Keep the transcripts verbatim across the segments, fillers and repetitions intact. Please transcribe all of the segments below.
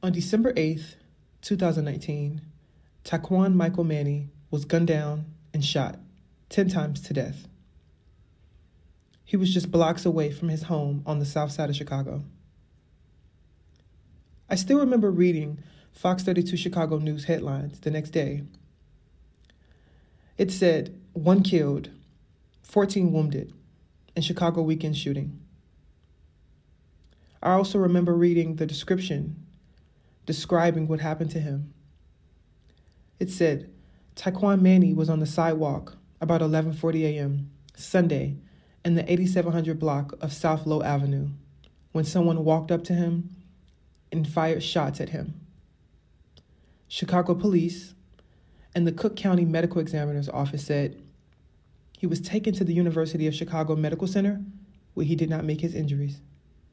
On December eighth, twenty nineteen, Taquan Michael Manny was gunned down and shot ten times to death. He was just blocks away from his home on the south side of Chicago. I still remember reading Fox thirty-two Chicago News headlines the next day. It said, one killed, fourteen wounded in Chicago weekend shooting. I also remember reading the description describing what happened to him. It said, Taquan Manny was on the sidewalk about eleven forty a.m. Sunday in the eighty-seven hundred block of South Low Avenue when someone walked up to him and fired shots at him. Chicago police and the Cook County Medical Examiner's Office said he was taken to the University of Chicago Medical Center where he did not make his injuries.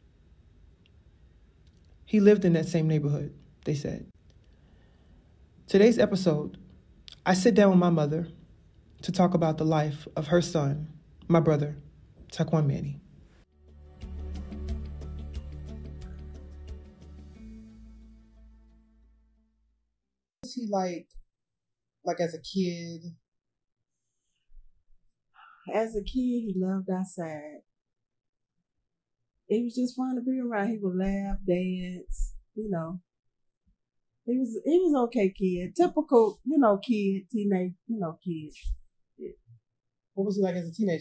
He lived in that same neighborhood, they said. Today's episode, I sit down with my mother to talk about the life of her son, my brother, Taquan Manny. What was he like, like as a kid? As a kid, he loved outside. It was just fun to be around. He would laugh, dance, you know. He was he was okay kid. Typical, you know, kid, teenage, you know, kid. Yeah. What was he like as a teenager?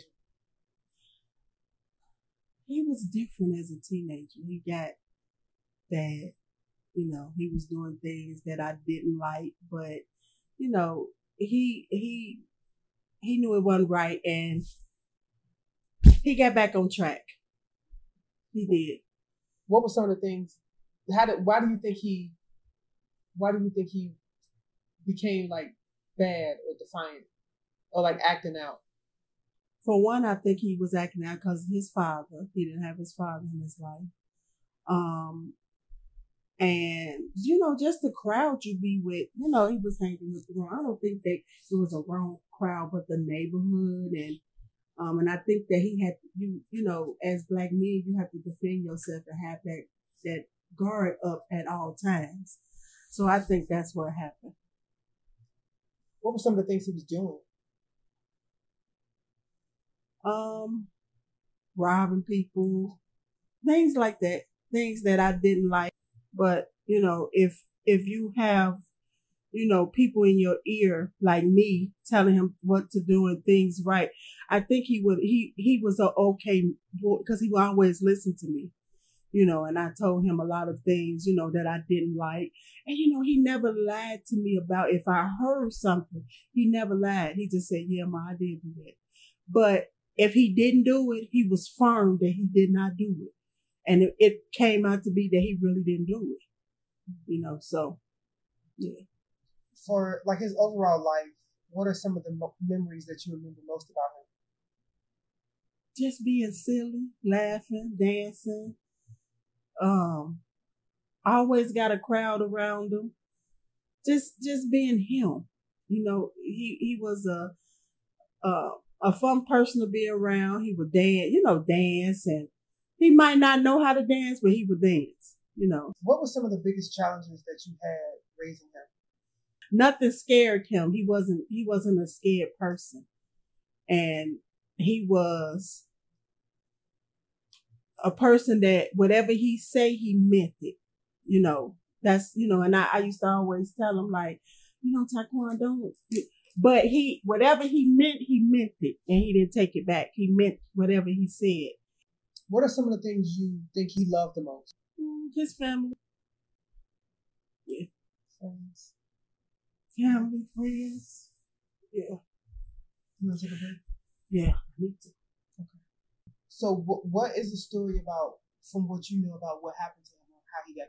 He was different as a teenager. He got bad. You know, he was doing things that I didn't like, but, you know, he he he knew it wasn't right and he got back on track. He did. What were some of the things? How did? Why do you think he? Why do you think he became like bad or defiant or like acting out? For one, I think he was acting out because his father. He didn't have his father in his life. Um, and you know, just the crowd you be with. You know, he was hanging with the wrong. I don't think that it was a wrong crowd, but the neighborhood and. Um, and I think that he had, you you know, as black men, you have to defend yourself and have that, that guard up at all times. So I think that's what happened. What were some of the things he was doing? Um, robbing people, things like that, things that I didn't like. But, you know, if, if you have, you know, people in your ear like me telling him what to do and things right. I think he would, he, he was a okay boy because he would always listen to me, you know, and I told him a lot of things, you know, that I didn't like. And, you know, he never lied to me about if I heard something. He never lied. He just said, yeah, Ma, I did do that. But if he didn't do it, he was firm that he did not do it. And it, it came out to be that he really didn't do it, you know, so, yeah. For like his overall life, what are some of the mo- memories that you remember most about him? Just being silly, laughing, dancing. Um, always got a crowd around him. Just, just being him. You know, he he was a a, a fun person to be around. He would dance, you know, dance, and he might not know how to dance, but he would dance. You know. What were some of the biggest challenges that you had raising him? Nothing scared him. He wasn't, he wasn't a scared person. And he was a person that whatever he say, he meant it. You know, that's, you know, and I, I used to always tell him like, you know, Taquan, don't, but he, whatever he meant, he meant it. And he didn't take it back. He meant whatever he said. What are some of the things you think he loved the most? His family. Yeah. Friends. Family, friends. Yeah. You want to take a break? Yeah, me too. Okay. So, w- what is the story about, from what you know about what happened to him or how he got